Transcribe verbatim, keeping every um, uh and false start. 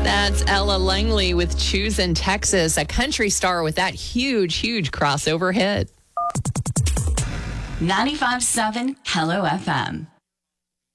That's Ella Langley with Choose in Texas, a country star with that huge, huge crossover hit. ninety-five point seven Hello F M.